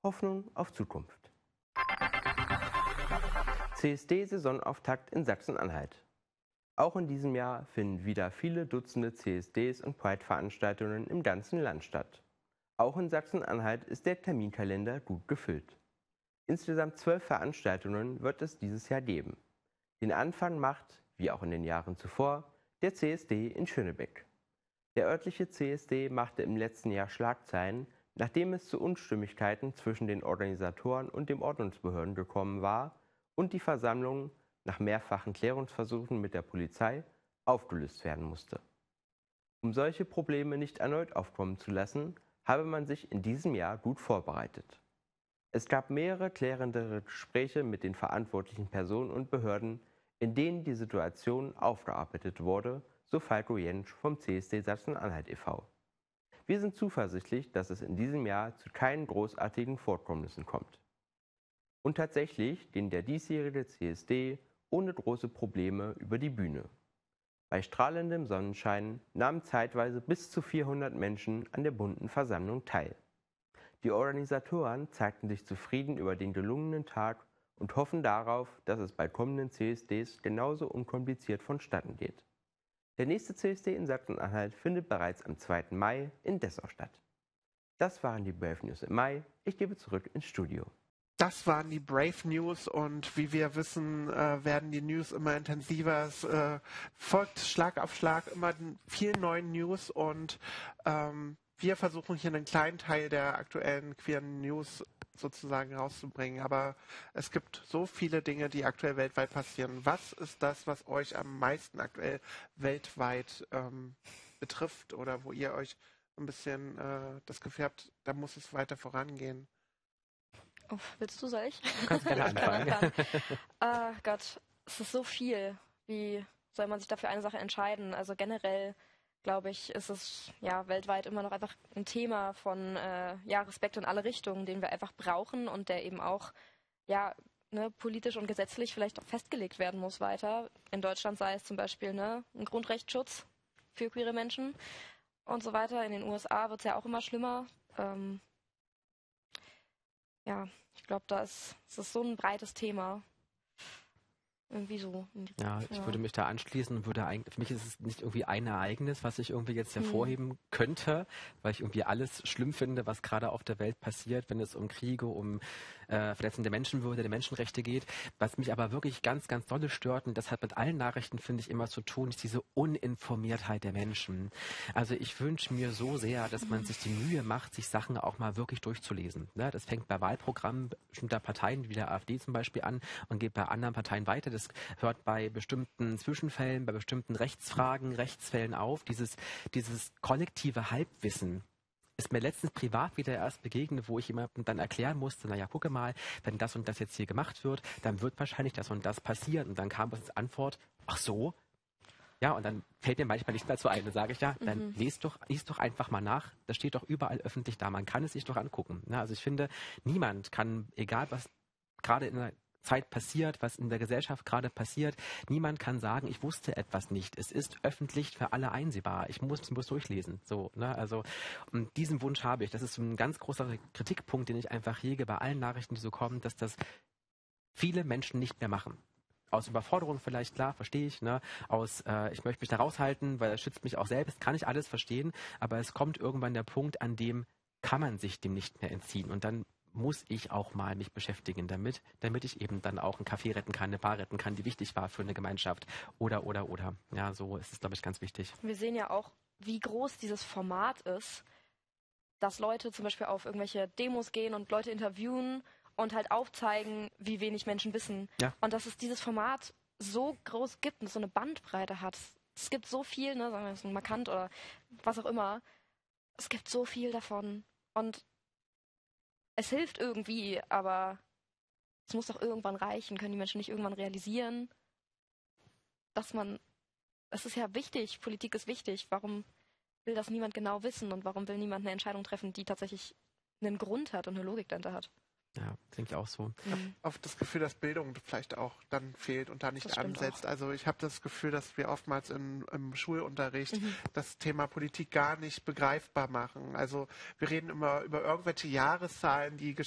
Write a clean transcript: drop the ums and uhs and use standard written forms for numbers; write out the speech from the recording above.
Hoffnung auf Zukunft. CSD-Saisonauftakt in Sachsen-Anhalt. Auch in diesem Jahr finden wieder viele Dutzende CSDs und Pride-Veranstaltungen im ganzen Land statt. Auch in Sachsen-Anhalt ist der Terminkalender gut gefüllt. Insgesamt 12 Veranstaltungen wird es dieses Jahr geben. Den Anfang macht, wie auch in den Jahren zuvor, der CSD in Schönebeck. Der örtliche CSD machte im letzten Jahr Schlagzeilen, nachdem es zu Unstimmigkeiten zwischen den Organisatoren und den Ordnungsbehörden gekommen war und die Versammlung nach mehrfachen Klärungsversuchen mit der Polizei aufgelöst werden musste. Um solche Probleme nicht erneut aufkommen zu lassen, habe man sich in diesem Jahr gut vorbereitet. Es gab mehrere klärendere Gespräche mit den verantwortlichen Personen und Behörden, in denen die Situation aufgearbeitet wurde, so Falco Jentsch vom CSD Sachsen-Anhalt e.V. Wir sind zuversichtlich, dass es in diesem Jahr zu keinen großartigen Vorkommnissen kommt. Und tatsächlich ging der diesjährige CSD ohne große Probleme über die Bühne. Bei strahlendem Sonnenschein nahmen zeitweise bis zu 400 Menschen an der bunten Versammlung teil. Die Organisatoren zeigten sich zufrieden über den gelungenen Tag und hoffen darauf, dass es bei kommenden CSDs genauso unkompliziert vonstatten geht. Der nächste CSD in Sachsen-Anhalt findet bereits am 2. Mai in Dessau statt. Das waren die Brave News im Mai. Ich gebe zurück ins Studio. Das waren die Brave News und wie wir wissen, werden die News immer intensiver. Es folgt Schlag auf Schlag immer vielen neuen News und wir versuchen hier einen kleinen Teil der aktuellen queeren News sozusagen rauszubringen. Aber es gibt so viele Dinge, die aktuell weltweit passieren. Was ist das, was euch am meisten aktuell weltweit betrifft oder wo ihr euch ein bisschen das Gefühl habt, da muss es weiter vorangehen? Oh, willst du, soll ich? Du kannst gerne anfangen. Gott, es ist so viel. Wie soll man sich dafür eine Sache entscheiden? Also generell, glaube ich, ist es ja weltweit immer noch einfach ein Thema von Respekt in alle Richtungen, den wir einfach brauchen und der eben auch politisch und gesetzlich vielleicht auch festgelegt werden muss weiter. In Deutschland sei es zum Beispiel ein Grundrechtsschutz für queere Menschen und so weiter. In den USA wird es ja auch immer schlimmer. Ich glaube, es ist so ein breites Thema. Irgendwie so. Ja, ich würde mich da anschließen und für mich ist es nicht irgendwie ein Ereignis, was ich irgendwie jetzt hervorheben könnte, weil ich irgendwie alles schlimm finde, was gerade auf der Welt passiert, wenn es um Kriege, um Verletzung der Menschenwürde, der Menschenrechte geht. Was mich aber wirklich ganz, ganz dolle stört, und das hat mit allen Nachrichten, finde ich, immer zu tun, ist diese Uninformiertheit der Menschen. Also ich wünsche mir so sehr, dass man sich die Mühe macht, sich Sachen auch mal wirklich durchzulesen. Ne? Das fängt bei Wahlprogrammen bestimmter Parteien wie der AfD zum Beispiel an und geht bei anderen Parteien weiter. Das hört bei bestimmten Zwischenfällen, bei bestimmten Rechtsfragen, Rechtsfällen auf. Dieses kollektive Halbwissen ist mir letztens privat wieder erst begegnet, wo ich jemandem dann erklären musste, naja, gucke mal, wenn das und das jetzt hier gemacht wird, dann wird wahrscheinlich das und das passieren. Und dann kam als Antwort, ach so? Ja, und dann fällt mir manchmal nicht dazu ein. Dann sage ich, dann lies doch einfach mal nach. Das steht doch überall öffentlich da. Man kann es sich doch angucken. Ja, also ich finde, niemand kann, egal was gerade in der Zeit passiert, was in der Gesellschaft gerade passiert, niemand kann sagen, ich wusste etwas nicht. Es ist öffentlich für alle einsehbar. Ich muss durchlesen. So, ne? Also, und diesen Wunsch habe ich. Das ist so ein ganz großer Kritikpunkt, den ich einfach hege bei allen Nachrichten, die so kommen, dass das viele Menschen nicht mehr machen. Aus Überforderung vielleicht, klar, verstehe ich. Ne? Ich möchte mich da raushalten, weil das schützt mich auch selbst, kann ich alles verstehen. Aber es kommt irgendwann der Punkt, an dem kann man sich dem nicht mehr entziehen. Und dann muss ich auch mal mich beschäftigen damit ich eben dann auch einen Café retten kann, eine Bar retten kann, die wichtig war für eine Gemeinschaft. Oder. Ja, so ist es, glaube ich, ganz wichtig. Wir sehen ja auch, wie groß dieses Format ist, dass Leute zum Beispiel auf irgendwelche Demos gehen und Leute interviewen und halt aufzeigen, wie wenig Menschen wissen. Ja. Und dass es dieses Format so groß gibt und so eine Bandbreite hat. Es gibt so viel, ne, sagen wir so markant oder was auch immer. Es gibt so viel davon. Und es hilft irgendwie, aber es muss doch irgendwann reichen. Können die Menschen nicht irgendwann realisieren, es ist ja wichtig, Politik ist wichtig. Warum will das niemand genau wissen und warum will niemand eine Entscheidung treffen, die tatsächlich einen Grund hat und eine Logik dahinter hat? Ja, denke ich auch so. Ich habe oft das Gefühl, dass Bildung vielleicht auch dann fehlt und da nicht ansetzt. Auch. Also ich habe das Gefühl, dass wir oftmals im Schulunterricht das Thema Politik gar nicht begreifbar machen. Also wir reden immer über irgendwelche Jahreszahlen, die